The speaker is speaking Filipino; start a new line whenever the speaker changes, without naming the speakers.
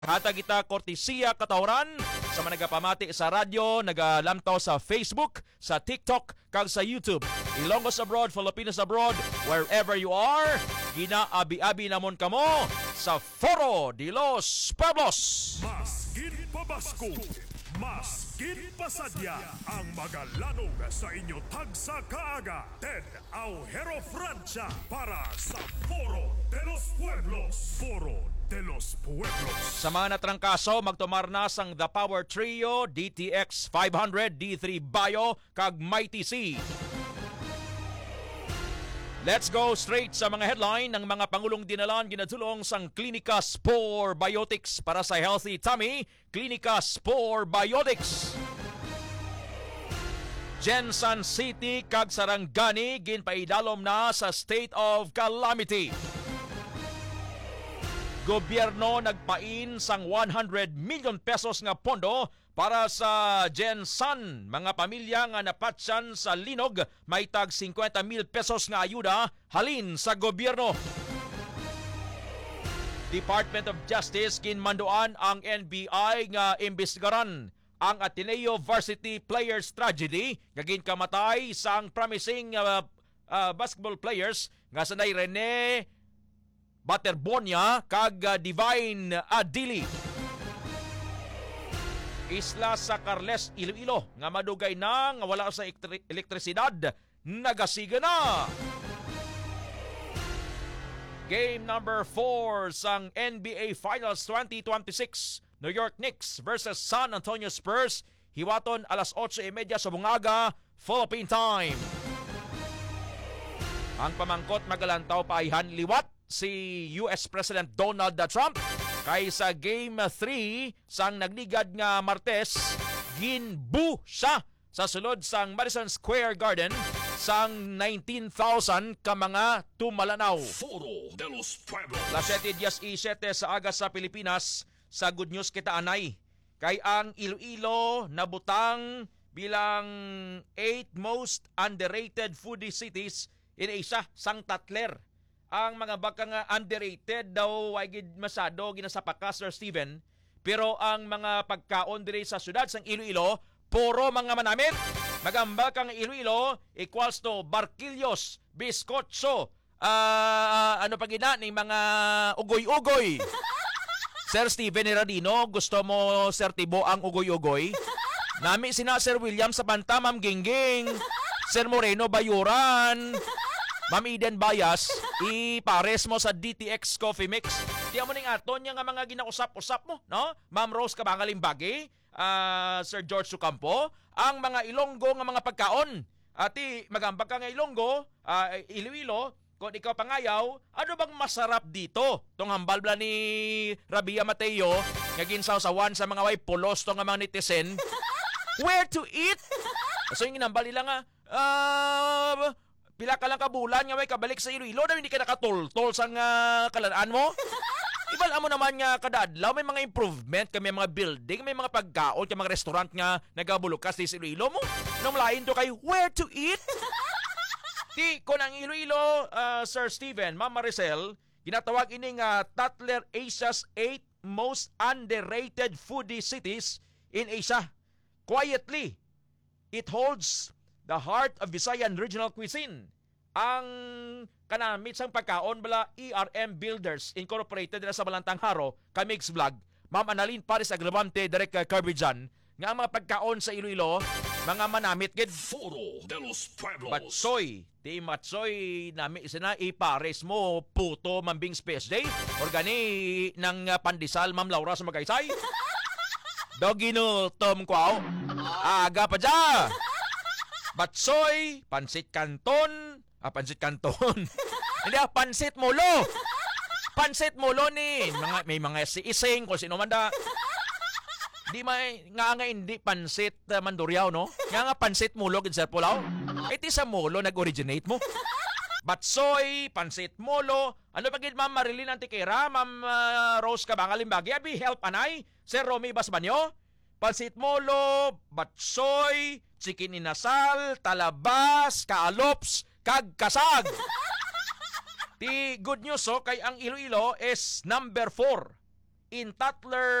Hatag kita kortesiya katawran sa mga nagapamati sa radyo, nagalamtaw sa Facebook, sa TikTok, kag sa YouTube. Ilongos abroad, Filipinos abroad, wherever you are, ginaabi-abi namon kamo sa Foro de los Pueblos.
Maskin pabasko, maskin pasadya, ang magalanog sa inyo tagsa kaaga. Ted Aujero Francia para sa Foro de los Pueblos. Foro de los Pueblos.
Sa mga natrangkaso, magtumarnas ang The Power Trio, DTX 500, D3 Bio, kag Mighty C. Let's go straight sa mga headline ng mga Pangulong dinalan ginatulong sang Klinika Spore Biotics para sa healthy tummy. Klinika Spore Biotics. Jensan City kag Sarangani ginpaidalom na sa state of calamity. Gobyerno nagpain sang 100 million pesos nga pondo para sa Jensan. Mga pamilya nga napatsan sa linog may tag 50 mil pesos nga ayuda halin sa gobyerno. Department of Justice ginmanduan ang NBI nga imbestigaran ang Ateneo Varsity Players Tragedy nga ginkamatay sang promising basketball players nga sanay Rene Baterbonia kag Divine Adili. Isla sa Carles, Iloilo nga madugay na nga wala sa elektrisidad, nagasiga na. Game number 4 sang NBA Finals 2026, New York Knicks versus San Antonio Spurs, hiwaton alas 8:30 sa bungaga, Philippine time. Ang pamangkot magalantaw paayhan liwat si US President Donald Trump kay sa Game 3 sang nagligad nga Martes, ginbu siya sa sulod sang Madison Square Garden sang 19,000 ka mga tumalanaw.
Foro de los Pueblos.
Las 7:17 sa aga sa Pilipinas, sa Good News kita anay. Kay ang Iloilo nabutang bilang 8 most underrated foodie cities in Asia sang tatler. Ang mga baka nga underrated daw ay masado ginasapaka Sir Steven, pero ang mga pagkaon diri sa syudad sang Iloilo puro mga manamit. Magamba kang Iloilo equals to barquillos, biskotso, ano pa gina ni mga ugoy-ugoy. Sir Steven Heradino, gusto mo Sir Tibo ang ugoy-ugoy? Nami sina Sir William sa banta, Ma'am Gingging, Sir Moreno Bayuran, Ma'am Eden Bayas, ipares mo sa DTX Coffee Mix. Di mo ning aton nga mga ginausap-usap mo, no? Ma'am Rose Kabangalimbagi, Sir George Sucampo, ang mga Ilonggo nga mga pagkaon. Ati magambag ka nga Ilonggo, Iloilo, kung ikaw pangayaw, ano bang masarap dito? Tong hambalbla ni Rabia Mateo, nga ginsaw-sawan sa mga way pulos to nga mga netizen. Where to eat? So yung ginambal nila nga, pila ka lang kabulan nga may kabalik sa Iloilo na hindi ka nakatol-tol sa kalanaan mo. Ibal mo naman nga kadadlaw, may mga improvement, may mga building, may mga pagkaon, may mga restaurant nga nagabulukas sa Iloilo mo. Nung lain to kay where to eat? Di ko ng Iloilo, Sir Steven, Ma'am Maricel, ginatawag ini nga Tatler Asia's 8 most underrated foodie cities in Asia. Quietly, it holds the heart of Visayan regional cuisine. Ang kanamit sang pagkaon bala ERM Builders Incorporated na sa Balantang Haro, Kamix Vlog, Ma'am Annalyn Paris Agravante, Direk Carbijan, nga ang mga pagkaon sa Iloilo, mga manamit gid.
Foro de los Pueblos.
Batsoy, di matsoy nami sina ipares mo puto mambing space day or gani ng pandesal Ma'am Laura sa Magaysay. Dogino Tom Kwao. Aga pa dya. Batsoy, pansit kanton, pansit kanton. Hindi pansit mulo. Pansit mulo ni may mga si-ising kung sino man da. Di may nga hindi pansit manduryaw, no? Nga pansit mulo gid Sir Pulaw. Iti sa mulo nag-originate mo. Batsoy, pansit mulo, ano pa gid Ma'am Marilyn Antiquera, Ma'am Rose Kabangalimbagi, abi help anay, Sir Romy Basbanyo, pansit mulo, batsoy, chicken inasal, talabas, kaalops, kag kasag. Ti good news kay ang Iloilo is number 4 in Tatler